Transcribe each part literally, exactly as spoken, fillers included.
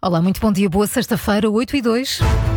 Olá, muito bom dia, boa sexta-feira, oito e dois.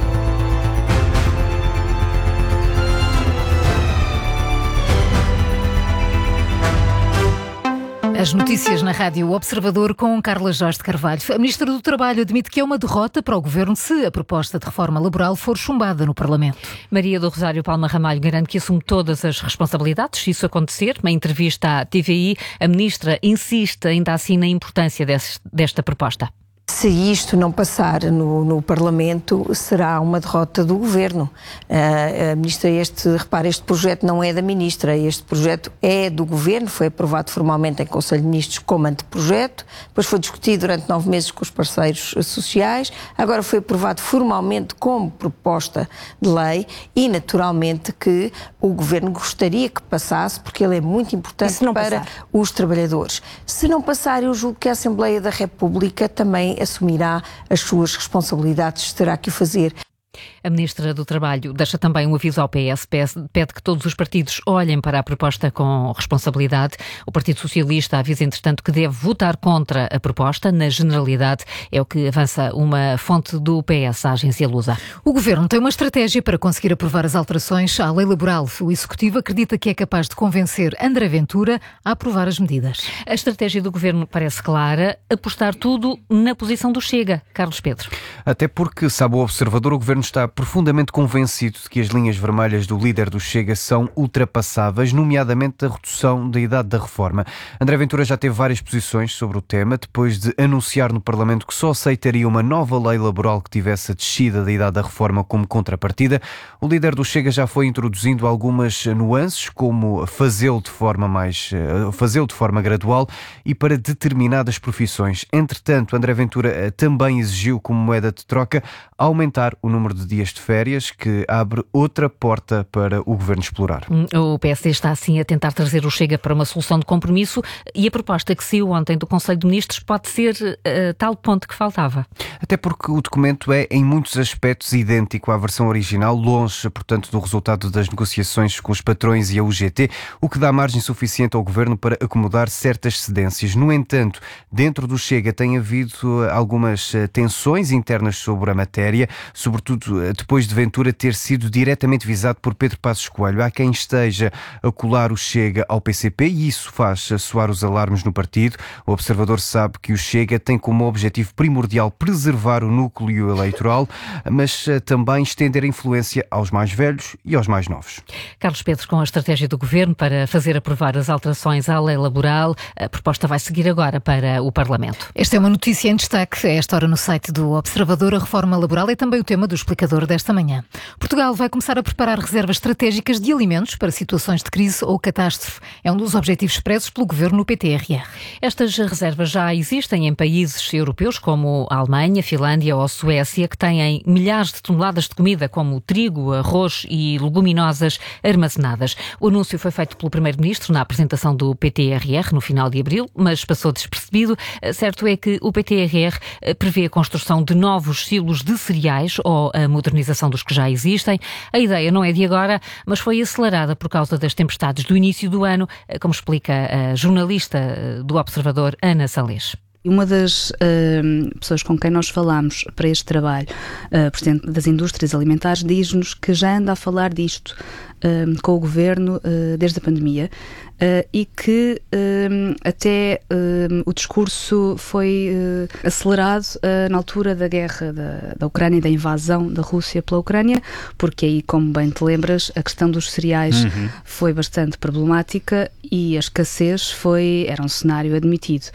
As notícias na Rádio Observador com Carla Jorge de Carvalho. A Ministra do Trabalho admite que é uma derrota para o Governo se a proposta de reforma laboral for chumbada no Parlamento. Maria do Rosário Palma Ramalho garante que assume todas as responsabilidades se isso acontecer. Em entrevista à T V I, a Ministra insiste ainda assim na importância desse, desta proposta. Se isto não passar no, no Parlamento, será uma derrota do Governo. Uh, a Ministra, este, repara, este projeto não é da Ministra, este projeto é do Governo, foi aprovado formalmente em Conselho de Ministros como anteprojeto, depois foi discutido durante nove meses com os parceiros sociais, agora foi aprovado formalmente como proposta de lei e, naturalmente, que o Governo gostaria que passasse, porque ele é muito importante para passar? Os trabalhadores. Se não passar, eu julgo que a Assembleia da República também assumirá as suas responsabilidades, terá que o fazer. A Ministra do Trabalho deixa também um aviso ao P S, pede que todos os partidos olhem para a proposta com responsabilidade. O Partido Socialista avisa, entretanto, que deve votar contra a proposta, na generalidade, é o que avança uma fonte do P S à agência Lusa. O Governo tem uma estratégia para conseguir aprovar as alterações à lei laboral. O Executivo acredita que é capaz de convencer André Ventura a aprovar as medidas. A estratégia do Governo parece clara, apostar tudo na posição do Chega. Carlos Pedro. Até porque, sabe o Observador, o Governo está profundamente convencido de que as linhas vermelhas do líder do Chega são ultrapassáveis, nomeadamente a redução da idade da reforma. André Ventura já teve várias posições sobre o tema, depois de anunciar no Parlamento que só aceitaria uma nova lei laboral que tivesse a descida da idade da reforma como contrapartida. O líder do Chega já foi introduzindo algumas nuances, como fazê-lo de forma mais, fazê-lo de forma gradual e para determinadas profissões. Entretanto, André Ventura também exigiu, como moeda de troca, aumentar o número de dias de férias, que abre outra porta para o Governo explorar. O P S D está assim a tentar trazer o Chega para uma solução de compromisso e a proposta que saiu ontem do Conselho de Ministros pode ser uh, tal ponto que faltava. Até porque o documento é, em muitos aspectos, idêntico à versão original, longe, portanto, do resultado das negociações com os patrões e a U G T, o que dá margem suficiente ao Governo para acomodar certas cedências. No entanto, dentro do Chega tem havido algumas tensões internas sobre a matéria, sobretudo depois de Ventura ter sido diretamente visado por Pedro Passos Coelho. Há quem esteja a colar o Chega ao P C P e isso faz soar os alarmes no partido. O Observador sabe que o Chega tem como objetivo primordial preservar o núcleo eleitoral, mas também estender a influência aos mais velhos e aos mais novos. Carlos Pedro, com a estratégia do Governo para fazer aprovar as alterações à lei laboral, a proposta vai seguir agora para o Parlamento. Esta é uma notícia em destaque a esta hora no site do Observador. A reforma laboral é também o tema do explicador desta manhã. Portugal vai começar a preparar reservas estratégicas de alimentos para situações de crise ou catástrofe. É um dos objetivos expressos pelo Governo no P T R R. Estas reservas já existem em países europeus como a Alemanha, Finlândia ou Suécia, que têm milhares de toneladas de comida como trigo, arroz e leguminosas armazenadas. O anúncio foi feito pelo Primeiro-Ministro na apresentação do P T R R no final de abril, mas passou despercebido. Certo é que o P T R R prevê a construção de novos silos de cereais ou a modernização dos que já existem. A ideia não é de agora, mas foi acelerada por causa das tempestades do início do ano, como explica a jornalista do Observador, Ana Salês. Uma das uh, pessoas com quem nós falamos para este trabalho, uh, Presidente das Indústrias Alimentares, diz-nos que já anda a falar disto uh, com o Governo uh, desde a pandemia uh, e que uh, até uh, o discurso foi uh, acelerado uh, na altura da guerra da, da Ucrânia e da invasão da Rússia pela Ucrânia, porque aí, como bem te lembras, a questão dos cereais uhum. foi bastante problemática e a escassez foi, era um cenário admitido.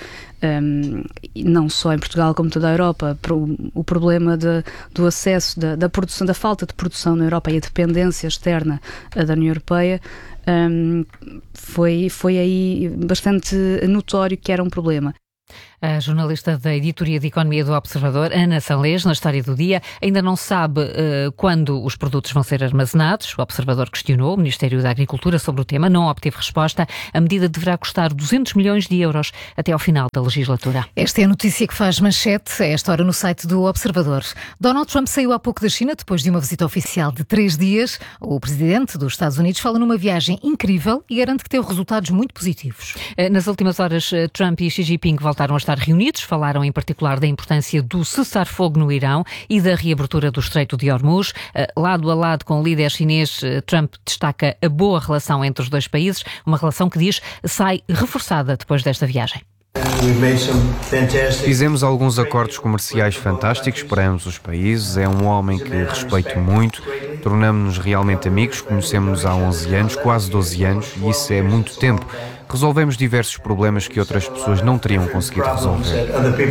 Um, não só em Portugal como toda a Europa, o problema de, do acesso, da, da produção, da falta de produção na Europa e a dependência externa da União Europeia um, foi, foi aí bastante notório que era um problema. A jornalista da Editoria de Economia do Observador, Ana Salês, na História do Dia, ainda não sabe uh, quando os produtos vão ser armazenados. O Observador questionou o Ministério da Agricultura sobre o tema, não obteve resposta. A medida deverá custar duzentos milhões de euros até ao final da legislatura. Esta é a notícia que faz manchete a esta hora no site do Observador. Donald Trump saiu há pouco da China depois de uma visita oficial de três dias. O presidente dos Estados Unidos fala numa viagem incrível e garante que teve resultados muito positivos. Nas últimas horas, Trump e Xi Jinping voltaram a estar estar reunidos. Falaram em particular da importância do cessar-fogo no Irão e da reabertura do Estreito de Hormuz. Lado a lado com o líder chinês, Trump destaca a boa relação entre os dois países, uma relação que, diz, sai reforçada depois desta viagem. Fizemos alguns acordos comerciais fantásticos para ambos os países. É um homem que respeito muito. Tornamos-nos realmente amigos. Conhecemos-nos há onze anos, quase doze anos, e isso é muito tempo. Resolvemos diversos problemas que outras pessoas não teriam conseguido resolver.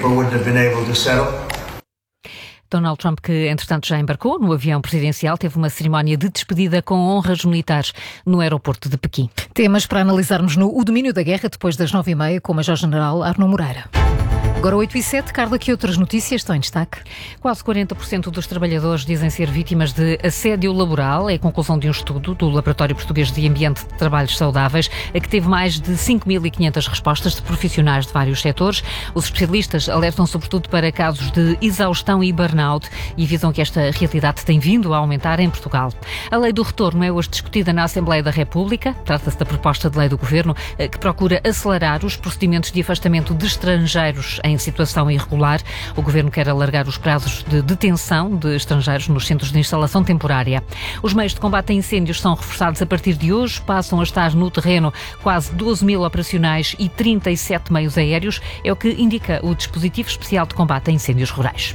Donald Trump, que entretanto já embarcou no avião presidencial, teve uma cerimónia de despedida com honras militares no aeroporto de Pequim. Temas para analisarmos no O Domínio da Guerra, depois das nove e meia, com o Major-General Arnaud Moreira. Agora oito e sete, Carla, que outras notícias estão em destaque? Quase quarenta por cento dos trabalhadores dizem ser vítimas de assédio laboral. É a conclusão de um estudo do Laboratório Português de Ambiente de Trabalhos Saudáveis, que teve mais de cinco mil e quinhentas respostas de profissionais de vários setores. Os especialistas alertam sobretudo para casos de exaustão e burnout e avisam que esta realidade tem vindo a aumentar em Portugal. A lei do retorno é hoje discutida na Assembleia da República. Trata-se da proposta de lei do Governo que procura acelerar os procedimentos de afastamento de estrangeiros em situação irregular. O Governo quer alargar os prazos de detenção de estrangeiros nos centros de instalação temporária. Os meios de combate a incêndios são reforçados a partir de hoje. Passam a estar no terreno quase doze mil operacionais e trinta e sete meios aéreos. É o que indica o Dispositivo Especial de Combate a Incêndios Rurais.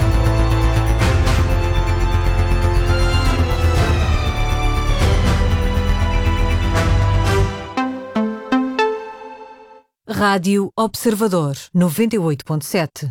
Rádio Observador, noventa e oito ponto sete.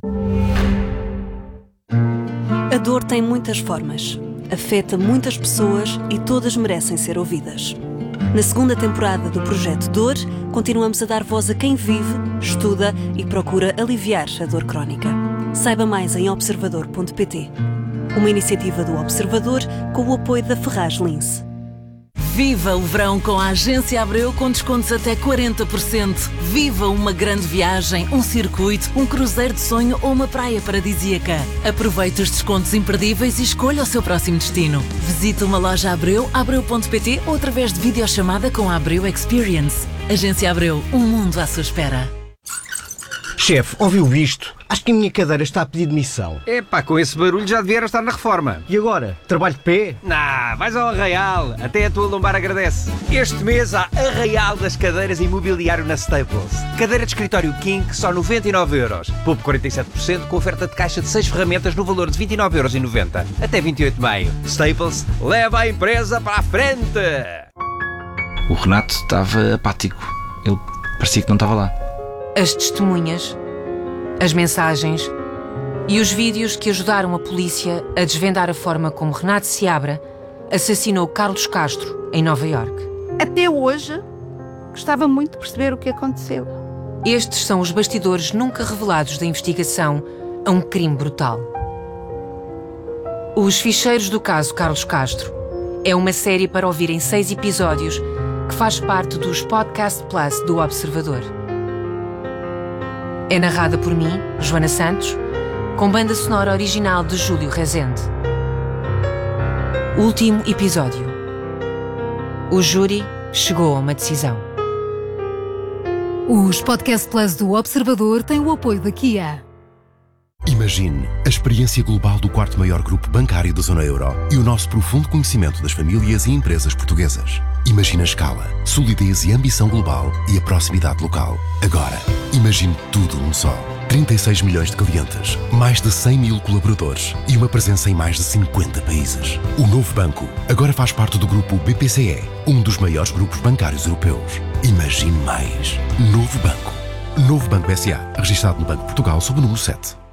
A dor tem muitas formas, afeta muitas pessoas e todas merecem ser ouvidas. Na segunda temporada do Projeto Dor, continuamos a dar voz a quem vive, estuda e procura aliviar a dor crónica. Saiba mais em observador ponto pt. Uma iniciativa do Observador com o apoio da Ferraz Lince. Viva o verão com a Agência Abreu com descontos até quarenta por cento. Viva uma grande viagem, um circuito, um cruzeiro de sonho ou uma praia paradisíaca. Aproveite os descontos imperdíveis e escolha o seu próximo destino. Visite uma loja Abreu, abreu ponto pt ou através de videochamada com a Abreu Experience. Agência Abreu, um mundo à sua espera. Chefe, ouviu isto? Acho que a minha cadeira está a pedir demissão. Epá, com esse barulho já devia estar na reforma. E agora? Trabalho de pé? Nah, vais ao Arraial. Até a tua lombar agradece. Este mês há Arraial das cadeiras e mobiliário na Staples. Cadeira de escritório King, só noventa e nove euros. Poupe quarenta e sete por cento com oferta de caixa de seis ferramentas no valor de vinte e nove euros e noventa. Até vinte e oito de maio. Staples, leva a empresa para a frente. O Renato estava apático. Ele parecia que não estava lá. As testemunhas, as mensagens e os vídeos que ajudaram a polícia a desvendar a forma como Renato Seabra assassinou Carlos Castro em Nova Iorque. Até hoje, gostava muito de perceber o que aconteceu. Estes são os bastidores nunca revelados da investigação a um crime brutal. Os Ficheiros do Caso Carlos Castro é uma série para ouvir em seis episódios que faz parte dos Podcast Plus do Observador. É narrada por mim, Joana Santos, com banda sonora original de Júlio Rezende. Último episódio. O júri chegou a uma decisão. Os Podcast Plus do Observador têm o apoio da Kia. Imagine a experiência global do quarto maior grupo bancário da zona euro e o nosso profundo conhecimento das famílias e empresas portuguesas. Imagine a escala, solidez e ambição global e a proximidade local. Agora, imagine tudo num só. trinta e seis milhões de clientes, mais de cem mil colaboradores e uma presença em mais de cinquenta países. O novo banco agora faz parte do grupo B P C E, um dos maiores grupos bancários europeus. Imagine mais. Novo banco. Novo Banco S A, registado no Banco de Portugal sob o número sete.